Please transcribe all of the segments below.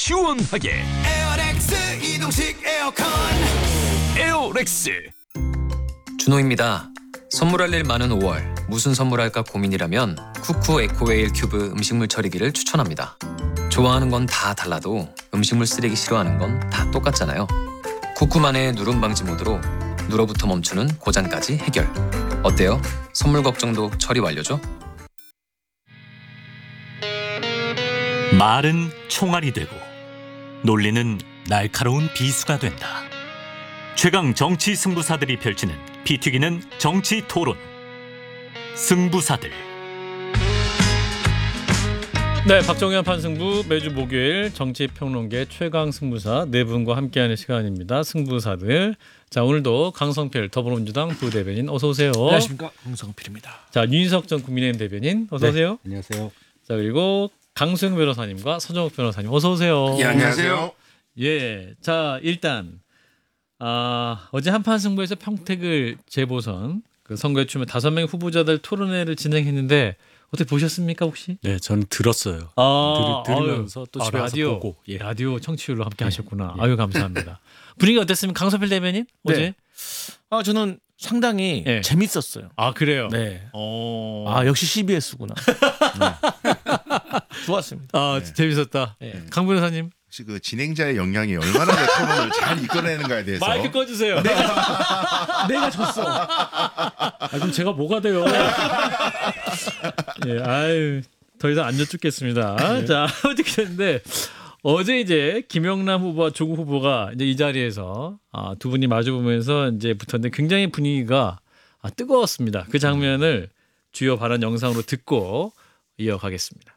시원하게 에어렉스 이동식 에어컨. 에어렉스. 준호입니다. 선물할 일 많은 5월 무슨 선물할까 고민이라면 쿠쿠 에코웨일 큐브 음식물 처리기를 추천합니다. 좋아하는 건 다 달라도 음식물 쓰레기 싫어하는 건 다 똑같잖아요. 쿠쿠만의 누름 방지 모드로 누러부터 멈추는 고장까지 해결. 어때요? 선물 걱정도 처리 완료죠? 말은 총알이 되고 논리는 날카로운 비수가 된다. 최강 정치 승부사들이 펼치는 피 튀기는 정치 토론. 승부사들. 네, 박정현 판승부 매주 목요일 정치평론계 최강 승부사 네 분과 함께하는 시간입니다. 승부사들. 자, 오늘도 강성필 더불어민주당 부대변인 어서 오세요. 안녕하십니까, 강성필입니다. 자, 윤희석 전 국민의힘 대변인 어서 오세요. 네, 안녕하세요. 자, 그리고 강수영 변호사님과 서정욱 변호사님 어서 오세요. 예, 안녕하세요. 예, 자 일단 어제 한판 승부에서 평택을 재보선 그 선거에 출마 5명 후보자들 토론회를 진행했는데 어떻게 보셨습니까 혹시? 네, 저는 들었어요. 들으면서 또 집에 가서 라디오, 보고. 예, 라디오 청취율로 함께 하셨구나. 아유 감사합니다. 분위기 어땠습니까, 강서필 대변인 어제? 저는 상당히 네. 재밌었어요. 아 그래요? 네. 어... 역시 CBS구나. 좋았습니다. 재밌었다. 네. 강 변호사님. 혹시 그 진행자의 역량이 얼마나 내 토론을 잘 이끌어내는가에 대해서 마이크 꺼주세요. 내가 졌어. 그럼 제가 뭐가 돼요? 예, 아유, 더 이상 안 여쭙겠습니다. 자, 어떻게 됐는데 어제 이제 김영남 후보와 조국 후보가 이제 이 자리에서 두 분이 마주보면서 이제 붙었는데 굉장히 분위기가 뜨거웠습니다. 그 장면을 주요 발언 영상으로 듣고 이어가겠습니다.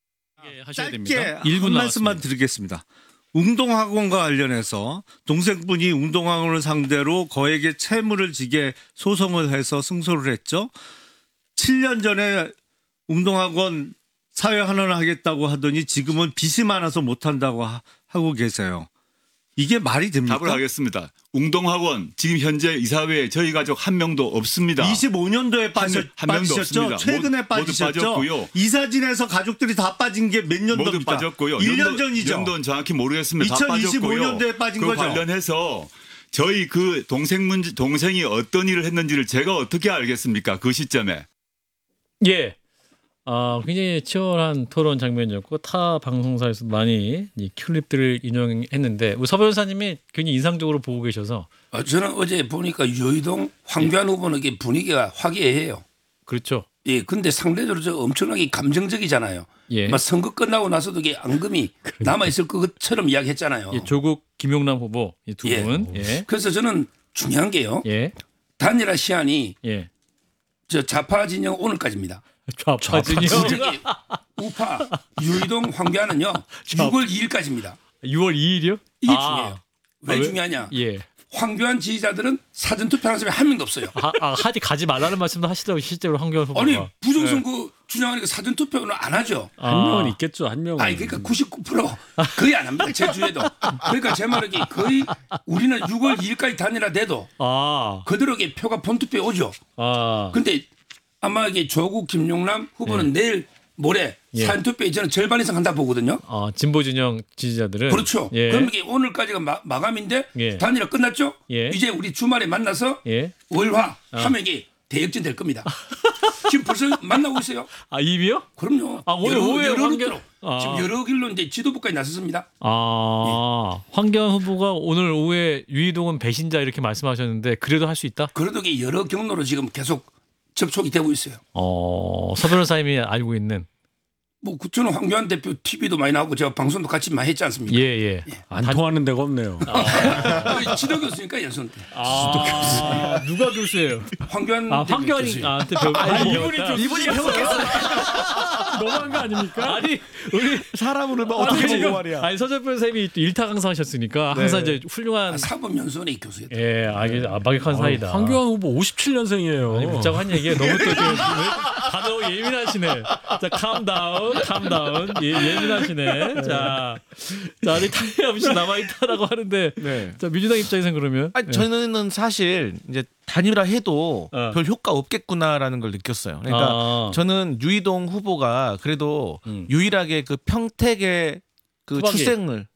짧게 한 말씀만 드리겠습니다. 웅동학원과 관련해서 동생분이 웅동학원을 상대로 거액의 채무를 지게 소송을 해서 승소를 했죠. 7년 전에 웅동학원 사회환원을 하겠다고 하더니 지금은 빚이 많아서 못한다고 하고 계세요. 이게 말이 됩니까? 답을 하겠습니다. 웅동학원 지금 현재 이사회에 저희 가족 한 명도 없습니다. 25년도에 한 명도 빠지셨죠? 없습니다. 최근에 빠지셨죠? 빠졌고요. 이사진에서 가족들이 다 빠진 게 몇 년도입니까? 모두 빠졌고요. 1년 전이죠. 연도는 정확히 모르겠습니다. 다 2025년도에 빠진 그 거죠. 관련해서 저희 그 동생이 어떤 일을 했는지를 제가 어떻게 알겠습니까? 그 시점에. 예. 굉장히 치열한 토론 장면이었고 타 방송사에서도 많이 이 클립들을 인용했는데 우리 서 변호사님이 굉장히 인상적으로 보고 계셔서 저는 어제 보니까 유이동 황교안 후보는 이게 분위기가 화기애애해요. 그렇죠. 예, 근데 상대적으로 저 엄청나게 감정적이잖아요. 예. 막 선거 끝나고 나서도 이게 앙금이 남아 있을 것처럼 이야기했잖아요. 예, 조국, 김용남 후보 이 두 분. 예. 그래서 저는 중요한 게요. 예. 단일화 시한이 예. 저 좌파 진영 오늘까지입니다. 좌파 진영. 우파 유이동 황교안은요 6월 2일까지입니다. 6월 2일이요? 이게 중요해요. 왜 중요하냐? 예. 황교안 지지자들은 사전 투표하는 사람이 한 명도 없어요. 가지 말라는 말씀도 하시더라고요. 실제로 황교안 후보가. 아니 부정선거 주장하니까 사전 투표는 안 하죠. 한 명은 있겠죠. 한 명은. 아니 그러니까 99% 거의 안 합니다. 제주에도. 그러니까 제 말은 거의 우리는 6월 2일까지 단일화돼도 그대로의 표가 본투표에 오죠. 근데 아마 이게 조국 김용남 후보는 내일 모레 사전 투표에 저는 절반 이상 한다 보거든요. 진보 진영 지지자들은 그렇죠. 예. 그럼 이게 오늘까지가 마감인데 단일화 끝났죠. 이제 우리 주말에 만나서 월화 하면 이게 대역전 될 겁니다. 지금 벌써 만나고 있어요. 이미요? 그럼요. 오늘 오후에 지금 여러 길로 이제 지도부까지 나섰습니다. 황교안 후보가 오늘 오후에 유이동은 배신자 이렇게 말씀하셨는데 그래도 할 수 있다? 그래도 이게 여러 경로로 지금 계속 접촉이 되고 있어요. 서 변호사님이 알고 있는. 뭐 저는 황교안 대표 TV도 많이 나오고 제가 방송도 같이 많이 했지 않습니까? 예. 안 통하는 데가 없네요. 지도 교수니까 연선 때. 지도 교수. 누가 교수예요? 황교안 황교안한테 이분이 배웠겠어. 너무한 거 아닙니까? 아니 우리 사람을 어떻게 보고 말이야. 아니 서재 변호사님이 또 일타 강사하셨으니까 항상 이제 훌륭한 사법연수원의 교수였다. 예, 막역한 사이다. 황교안 후보 57년생이에요. 아니 묻자고 한 얘기에 너무 또 다들 예민하시네. 자, 캄다운. 예민하시네. 자, 아직 타이 없이 남아있다라고 하는데, 자, 민주당 입장에서는 그러면? 저는 사실 이제 단일화 해도 별 효과 없겠구나라는 걸 느꼈어요. 그러니까 저는 유이동 후보가 그래도 유일하게 그 평택의 그 투박이. 출생을